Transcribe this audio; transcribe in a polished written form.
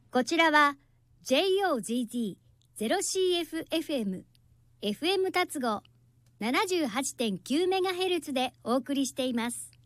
こちらは JOZZ0CFFM FM 達合 78.9MHz でお送りしています。